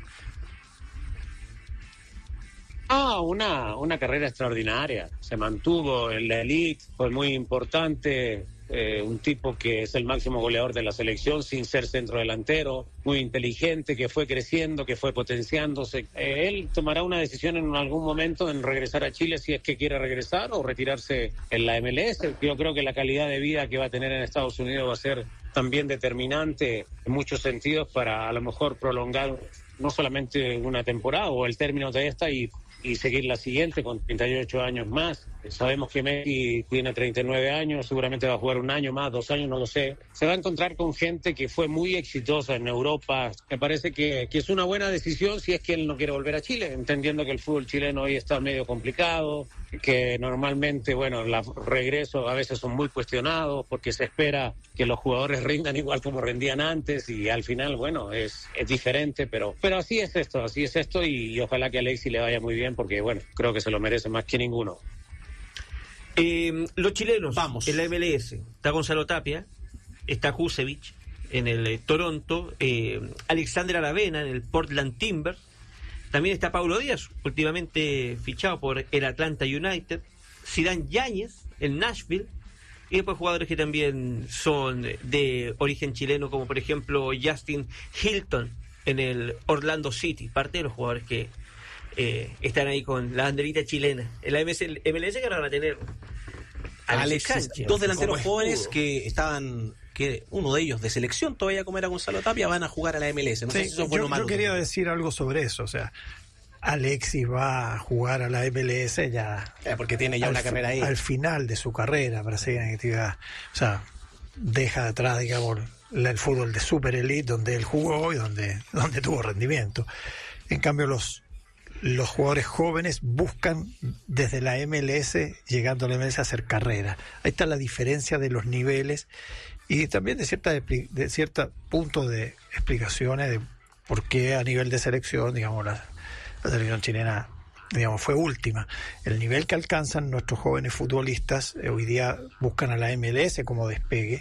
Una carrera extraordinaria. Se mantuvo en la elite, fue muy importante. Un tipo que es el máximo goleador de la selección sin ser centro delantero, muy inteligente, que fue creciendo, que fue potenciándose. Él tomará una decisión en algún momento en regresar a Chile, si es que quiere regresar, o retirarse en la MLS. Yo creo que la calidad de vida que va a tener en Estados Unidos va a ser también determinante en muchos sentidos para a lo mejor prolongar no solamente una temporada o el término de esta y seguir la siguiente con 38 años más. Sabemos que Messi tiene 39 años, seguramente va a jugar un año más, 2 años, no lo sé. Se va a encontrar con gente que fue muy exitosa en Europa. Me parece que es una buena decisión si es que él no quiere volver a Chile, entendiendo que el fútbol chileno hoy está medio complicado, que normalmente, bueno, los regresos a veces son muy cuestionados porque se espera que los jugadores rindan igual como rendían antes y al final, bueno, es diferente, pero así es esto y ojalá que a Alexis le vaya muy bien porque, bueno, creo que se lo merece más que ninguno. Los chilenos, vamos, en la MLS, está Gonzalo Tapia, está Kusevich en el Toronto, Alexander Aravena en el Portland Timbers, también está Paulo Díaz, últimamente fichado por el Atlanta United, Zidane Yáñez en Nashville, y después jugadores que también son de origen chileno, como por ejemplo Justin Hilton en el Orlando City, parte de los jugadores que están ahí con la banderita chilena. En la MLS que ahora van a tener Alexis, dos delanteros jóvenes que estaban, que uno de ellos de selección todavía, como era Gonzalo Tapia, van a jugar a la MLS. No sé si eso es bueno o malo. Yo quería decir algo sobre eso, o sea, Alexis va a jugar a la MLS ya porque tiene ya una carrera ahí. Al final de su carrera para seguir en actividad, o sea, deja atrás, digamos, el fútbol de super elite donde él jugó y donde tuvo rendimiento. En cambio los jugadores jóvenes buscan desde la MLS, llegando a la MLS, a hacer carrera. Ahí está la diferencia de los niveles y también de cierto punto de explicaciones de por qué a nivel de selección, digamos, la selección chilena, digamos, fue última. El nivel que alcanzan nuestros jóvenes futbolistas hoy día buscan a la MLS como despegue,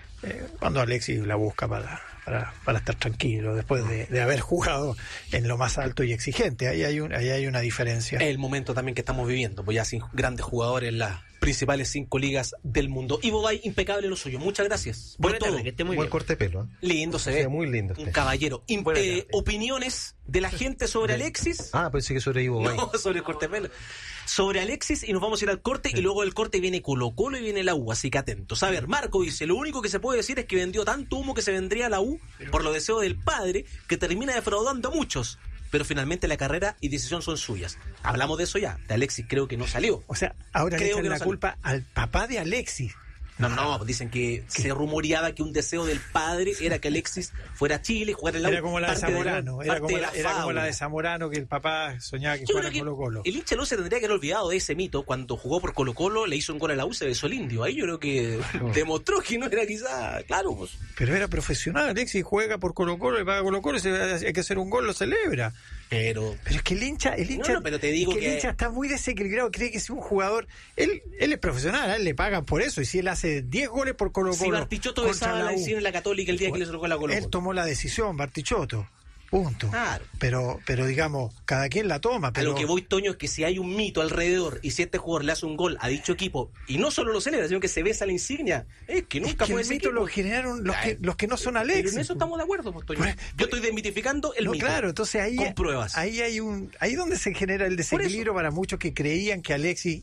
cuando Alexis la busca para estar tranquilo después de haber jugado en lo más alto y exigente. Ahí hay una diferencia. El momento también que estamos viviendo, pues ya sin grandes jugadores en las principales 5 ligas del mundo. Ivo Bay, impecable lo suyo. Muchas gracias. Buenas tardes, que esté muy buen bien. Corte de pelo, ¿eh? Lindo se ve. Muy lindo. Un caballero. Opiniones de la gente sobre Alexis. Pensé que sobre Ivo Bay. No, sobre el corte de pelo. Sobre Alexis, y nos vamos a ir al corte, y luego del corte viene Colo-Colo y viene la U, así que atentos. A ver, Marco dice, lo único que se puede decir es que vendió tanto humo que se vendría a la U por los deseos del padre, que termina defraudando a muchos. Pero finalmente la carrera y decisión son suyas. Hablamos de eso ya. De Alexis creo que no salió. O sea, ahora le echan la culpa al papá de Alexis. No, dicen que se rumoreaba que un deseo del padre era que Alexis fuera a Chile, jugara en la U. Era como la de Zamorano, era como la de Zamorano, que el papá soñaba que fuera Colo-Colo. El hincha no se tendría que haber olvidado de ese mito. Cuando jugó por Colo-Colo, le hizo un gol a la U, se besó el indio. Ahí yo creo que demostró que no era quizá, claro. Pues. Pero era profesional, Alexis juega por Colo-Colo, le paga Colo-Colo, hay que hacer un gol, lo celebra. Pero es que el hincha pero te digo que el hincha está muy desequilibrado, cree que es un jugador, él es profesional, a él le pagan por eso, y si él hace 10 goles por Colo-Colo. Si Bartichotto besaba la decisión en la Católica el día que le sacó la Colo-Colo. Él tomó la decisión, Bartichotto. Punto. Claro. Pero digamos, cada quien la toma. Pero... A lo que voy, Toño, es que si hay un mito alrededor y si este jugador le hace un gol a dicho equipo y no solo lo celebra, sino que se besa la insignia, es que nunca fue ese mito. Lo generaron los que no son Alexis. Pero en eso estamos de acuerdo, pues, Toño. Yo estoy desmitificando el mito. Claro, entonces ahí con pruebas. Ahí donde se genera el desequilibrio para muchos que creían que Alexis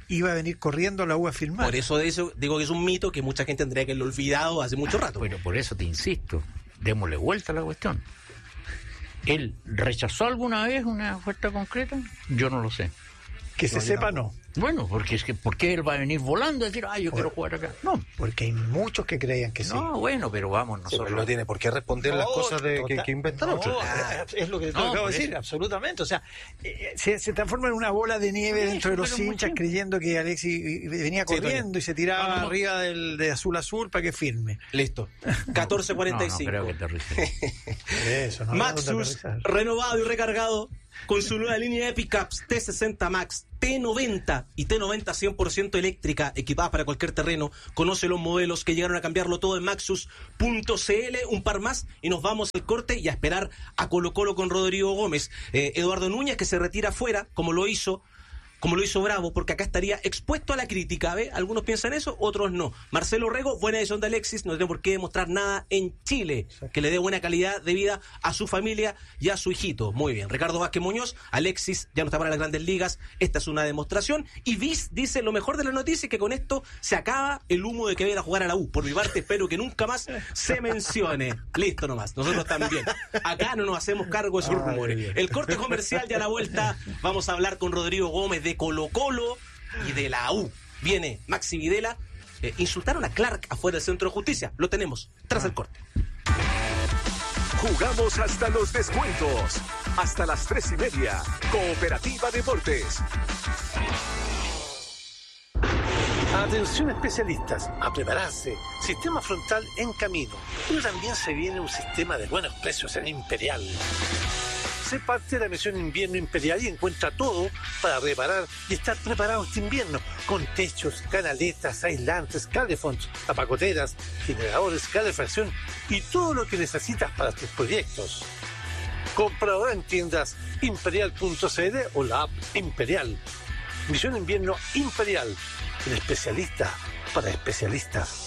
iba a venir corriendo a la U a firmar. Por eso digo que es un mito que mucha gente tendría que haberlo olvidado hace mucho rato. Pero por eso te insisto, démosle vuelta a la cuestión. ¿Él rechazó alguna vez una oferta concreta? Yo no lo sé. Que se sepa, no. Bueno, porque es que ¿por qué él va a venir volando a decir, yo quiero jugar acá? No, porque hay muchos que creían que sí. No, bueno, pero vamos, nosotros... no tiene por qué responder las cosas que inventaron. Es lo que te acabo de decir, absolutamente. O sea, se transforma en una bola de nieve dentro de los hinchas creyendo que Alexis venía corriendo y se tiraba arriba de azul azul para que firme. Listo. 14:45. No creo que te Eso, Maxus, renovado y recargado con su nueva línea de pickups T60 Max, T90 y T90 100% eléctrica, equipadas para cualquier terreno. Conoce los modelos que llegaron a cambiarlo todo en Maxus.cl. Un par más y nos vamos al corte y a esperar a Colo Colo con Rodrigo Gómez. Eduardo Núñez, que se retira fuera, como lo hizo Bravo, porque acá estaría expuesto a la crítica, ¿ve? Algunos piensan eso, otros no. Marcelo Rego, buena decisión de Alexis, no tiene por qué demostrar nada en Chile, que le dé buena calidad de vida a su familia y a su hijito. Muy bien. Ricardo Vázquez Muñoz, Alexis ya no está para las grandes ligas, esta es una demostración. Y Viz dice, lo mejor de la noticia es que con esto se acaba el humo de que vaya a jugar a la U. Por mi parte, espero que nunca más se mencione. Listo nomás, nosotros también. Acá no nos hacemos cargo de sus rumores. El corte comercial, ya a la vuelta vamos a hablar con Rodrigo Gómez de Colo Colo y de la U. Viene Maxi Videla. Insultaron a Clark afuera del Centro de Justicia. Lo tenemos tras el corte. Jugamos hasta los descuentos. Hasta las 3:30. Cooperativa Deportes. Atención especialistas, a prepararse. Sistema frontal en camino. Pero también se viene un sistema de buenos precios en Imperial. Sé parte de la misión Invierno Imperial y encuentra todo para reparar y estar preparado este invierno, con techos, canaletas, aislantes, calefons, tapacoteras, generadores, calefacción y todo lo que necesitas para tus proyectos. Compra ahora en tiendas imperial.cl o la app Imperial. Misión Invierno Imperial, el especialista para especialistas.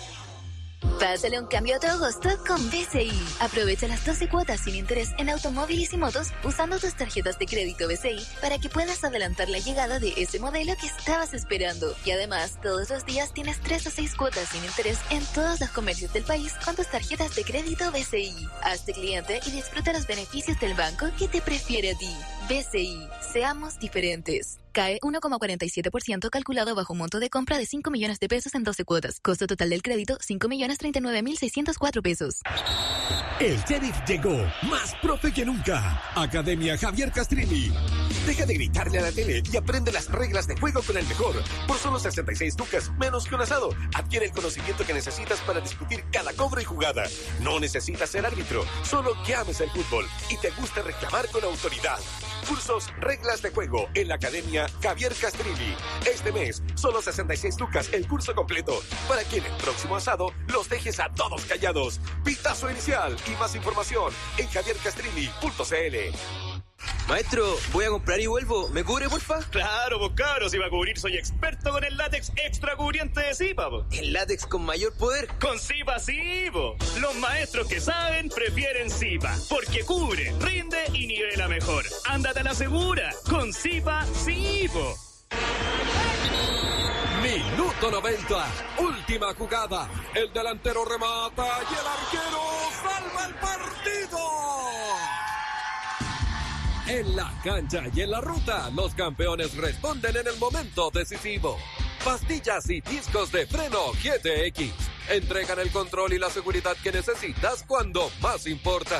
Pásale un cambio a tu agosto con BCI. Aprovecha las 12 cuotas sin interés en automóviles y motos usando tus tarjetas de crédito BCI para que puedas adelantar la llegada de ese modelo que estabas esperando. Y además, todos los días tienes 3 o 6 cuotas sin interés en todos los comercios del país con tus tarjetas de crédito BCI. Hazte cliente y disfruta los beneficios del banco que te prefiere a ti. BCI. Seamos diferentes. CAE 1,47% calculado bajo un monto de compra de 5 millones de pesos en 12 cuotas. Costo total del crédito, 5.039.604 pesos. El sheriff llegó, más profe que nunca. Academia Javier Castrilli. Deja de gritarle a la tele y aprende las reglas de juego con el mejor. Por solo 66 lucas, menos que un asado. Adquiere el conocimiento que necesitas para discutir cada cobro y jugada. No necesitas ser árbitro, solo que ames el fútbol y te gusta reclamar con autoridad. Cursos Reglas de Juego en la Academia Javier Castrilli. Este mes, solo 66 lucas el curso completo, para que en el próximo asado los dejes a todos callados. Pitazo inicial y más información en javiercastrilli.cl. Maestro, voy a comprar y vuelvo. ¿Me cubre, porfa? Claro, pues caro, si va a cubrir soy experto con el látex extra cubriente de Zipa, po. ¿El látex con mayor poder? Con Zipa sí, po. Los maestros que saben prefieren Zipa, porque cubre, rinde y nivela mejor. Ándate a la segura, con Zipa sí, po. Minuto 90, última jugada. El delantero remata y el arquero salva el partido. En la cancha y en la ruta, los campeones responden en el momento decisivo. Pastillas y discos de freno GTX entregan el control y la seguridad que necesitas cuando más importa.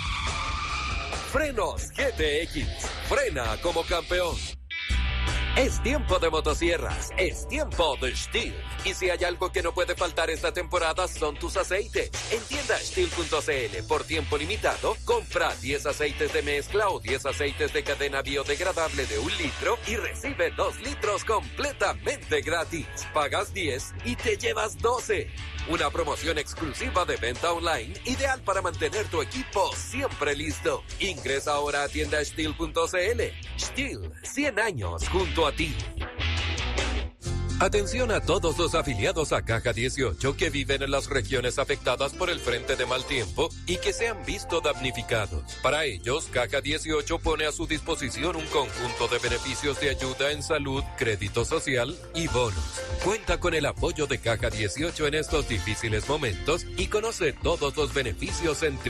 Frenos GTX, frena como campeón. Es tiempo de motosierras, es tiempo de Stihl. Y si hay algo que no puede faltar esta temporada son tus aceites. En tienda Stihl.cl, por tiempo limitado, compra 10 aceites de mezcla o 10 aceites de cadena biodegradable de 1 litro y recibe 2 litros completamente gratis. Pagas 10 y te llevas 12. Una promoción exclusiva de venta online, ideal para mantener tu equipo siempre listo. Ingresa ahora a tienda Stihl.cl. Stihl, 100 años junto a ti. Atención a todos los afiliados a Caja 18 que viven en las regiones afectadas por el frente de mal tiempo y que se han visto damnificados. Para ellos, Caja 18 pone a su disposición un conjunto de beneficios de ayuda en salud, crédito social y bonos. Cuenta con el apoyo de Caja 18 en estos difíciles momentos y conoce todos los beneficios en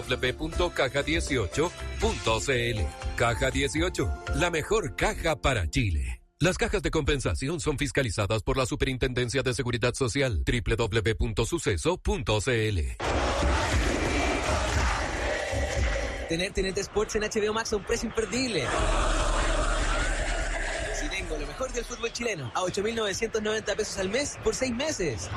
www.caja18.cl. Caja 18, la mejor caja para Chile. Las cajas de compensación son fiscalizadas por la Superintendencia de Seguridad Social. www.suceso.cl. Tener TNT Sports en HBO Max a un precio imperdible. Si tengo lo mejor del fútbol chileno a 8.990 pesos al mes por 6 meses.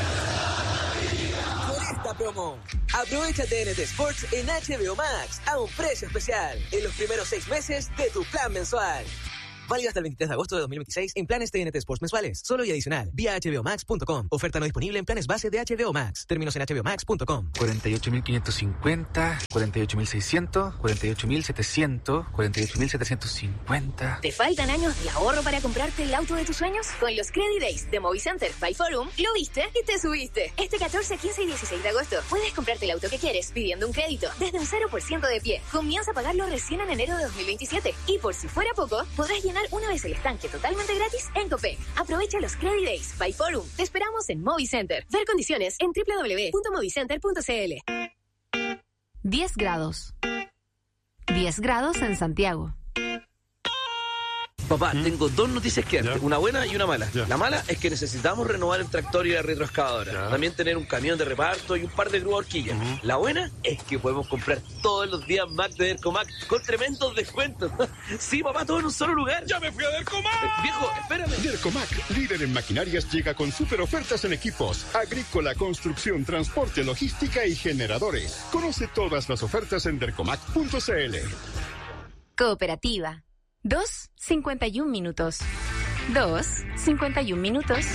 Por esta promo, aprovecha TNT Sports en HBO Max a un precio especial en los primeros 6 meses de tu plan mensual. Válido hasta el 23 de agosto de 2026 en planes TNT Sports mensuales. Solo y adicional. Vía hbomax.com. Oferta no disponible en planes base de HBO Max. Términos en hbomax.com. 48.550, 48.600, 48.700, 48.750. ¿Te faltan años de ahorro para comprarte el auto de tus sueños? Con los Credit Days de Movicenter by Forum, lo viste y te subiste. Este 14, 15 y 16 de agosto puedes comprarte el auto que quieres pidiendo un crédito desde un 0% de pie. Comienza a pagarlo recién en enero de 2027. Y por si fuera poco, podrás llenar una vez el estanque totalmente gratis en Copec. Aprovecha los Credit Days by Forum. Te esperamos en Movicenter. Ver condiciones en www.movicenter.cl. 10 grados. 10 grados en Santiago. Papá, tengo 2 noticias que darte, una buena y una mala. La mala es que necesitamos renovar el tractor y la retroexcavadora. También tener un camión de reparto y un par de grúas horquillas. La buena es que podemos comprar todos los días Mac de Dercomac con tremendos descuentos. Sí, papá, todo en un solo lugar. ¡Ya me fui a Dercomac! Viejo, espérame. Dercomac, líder en maquinarias, llega con super ofertas en equipos agrícola, construcción, transporte, logística y generadores. Conoce todas las ofertas en dercomac.cl. Cooperativa. 2:51 minutos. 2:51 minutos.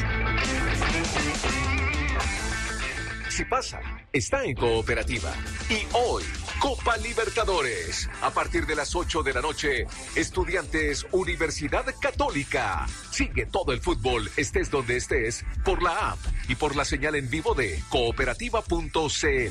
Si pasa, está en Cooperativa. Y hoy, Copa Libertadores. A partir de las 8 de la noche, Estudiantes Universidad Católica. Sigue todo el fútbol, estés donde estés, por la app y por la señal en vivo de cooperativa.cl.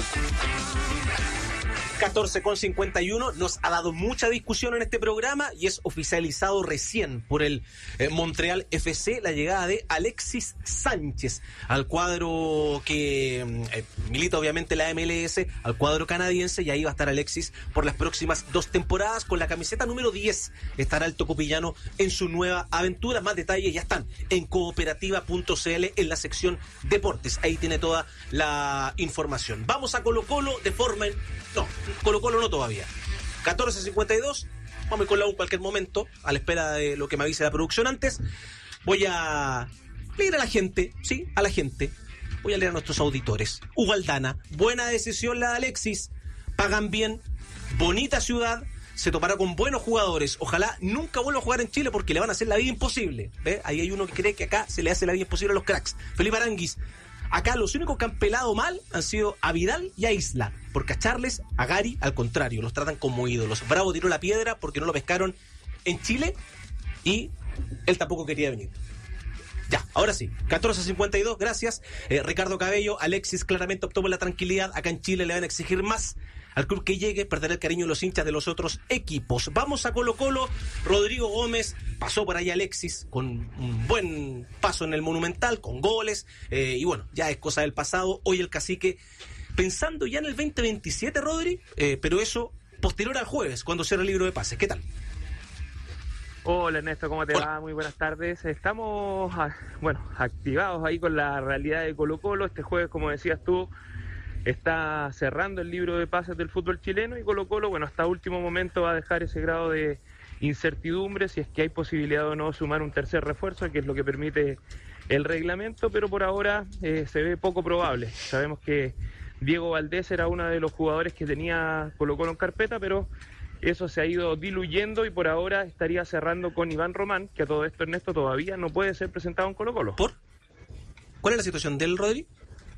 14:51, nos ha dado mucha discusión en este programa y es oficializado recién por el Montreal FC la llegada de Alexis Sánchez al cuadro que milita obviamente la MLS, al cuadro canadiense, y ahí va a estar Alexis por las próximas 2 temporadas con la camiseta número 10. Estará el tocopillano en su nueva aventura. Más detalles ya están en cooperativa.cl en la sección deportes, ahí tiene toda la información. Vamos a Colo-Colo de forma... No, Colo-Colo no todavía. 14:52, vamos con la U en cualquier momento, a la espera de lo que me avise la producción antes. Voy a leer a la gente, sí, a la gente. Voy a leer a nuestros auditores. Hugo Aldana, buena decisión la de Alexis, pagan bien, bonita ciudad, se topará con buenos jugadores. Ojalá nunca vuelva a jugar en Chile porque le van a hacer la vida imposible. ¿Ve? Ahí hay uno que cree que acá se le hace la vida imposible a los cracks. Felipe Aranguis, acá los únicos que han pelado mal han sido a Vidal y a Isla. Por cacharles, a Gary, al contrario, los tratan como ídolos. Bravo tiró la piedra porque no lo pescaron en Chile y él tampoco quería venir. Ya, ahora sí, 14:52, gracias. Ricardo Cabello, Alexis claramente optó por la tranquilidad. Acá en Chile le van a exigir más. Al club que llegue perderá el cariño de los hinchas de los otros equipos. Vamos a Colo-Colo. Rodrigo Gómez, pasó por ahí Alexis con un buen paso en el Monumental, con goles, y bueno, ya es cosa del pasado. Hoy el Cacique pensando ya en el 2027, Rodri, pero eso posterior al jueves, cuando cierra el libro de pases. ¿Qué tal? Hola Ernesto, ¿cómo te va? Muy buenas tardes. Estamos, activados ahí con la realidad de Colo-Colo. Este jueves, como decías tú, está cerrando el libro de pases del fútbol chileno y Colo-Colo, hasta último momento va a dejar ese grado de incertidumbre si es que hay posibilidad o no sumar un tercer refuerzo, que es lo que permite el reglamento, pero por ahora se ve poco probable. Sabemos que Diego Valdés era uno de los jugadores que tenía Colo-Colo en carpeta, pero eso se ha ido diluyendo y por ahora estaría cerrando con Iván Román, que a todo esto, Ernesto, todavía no puede ser presentado en Colo-Colo. ¿Por? ¿Cuál es la situación del Rodri?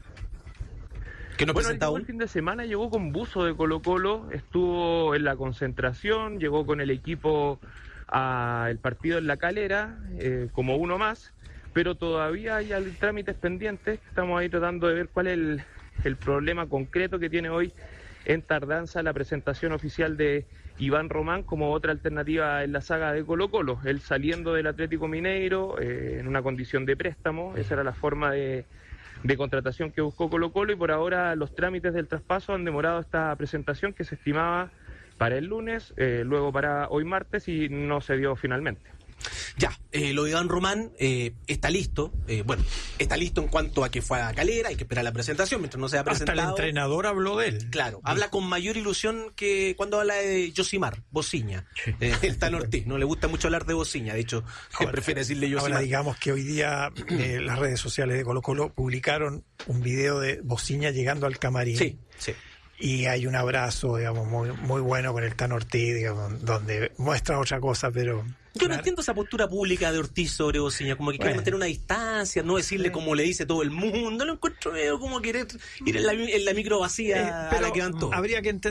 ¿Que no presenta aún? El fin de semana llegó con buzo de Colo-Colo, estuvo en la concentración, llegó con el equipo al partido en La Calera, como uno más, pero todavía hay trámites pendientes. Estamos ahí tratando de ver cuál es el problema concreto que tiene hoy en tardanza la presentación oficial de Iván Román como otra alternativa en la saga de Colo-Colo. Él saliendo del Atlético Mineiro en una condición de préstamo, esa era la forma de contratación que buscó Colo-Colo, y por ahora los trámites del traspaso han demorado esta presentación que se estimaba para el lunes, luego para hoy martes, y no se dio finalmente. Ya, lo de Iván Román está listo. Bueno, está listo en cuanto a que fue a Calera, hay que esperar la presentación mientras no se ha presentado. Hasta el entrenador habló de él. Claro, habla con mayor ilusión que cuando habla de Josimar, Bociña. El Tano Ortiz, no le gusta mucho hablar de Bociña, de hecho, prefiere decirle Josimar. Ahora digamos que hoy día las redes sociales de Colo-Colo publicaron un video de Bociña llegando al camarín. Sí, sí. Y hay un abrazo, digamos, muy bueno con el Tano Ortiz, digamos, donde muestra otra cosa, pero... Yo no entiendo esa postura pública de Ortiz sobre Bociña, como que quiere mantener una distancia, no decirle como le dice todo el mundo, lo encuentro medio como querer ir en la micro vacía a la que van todos. Habría que entender